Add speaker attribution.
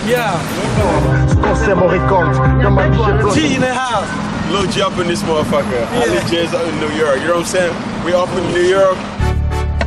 Speaker 1: Yeah.
Speaker 2: Scorsese record.
Speaker 1: G in the house.
Speaker 3: Lil G up in this motherfucker. Ali J's up in New York. You know what I'm saying? We up in New York.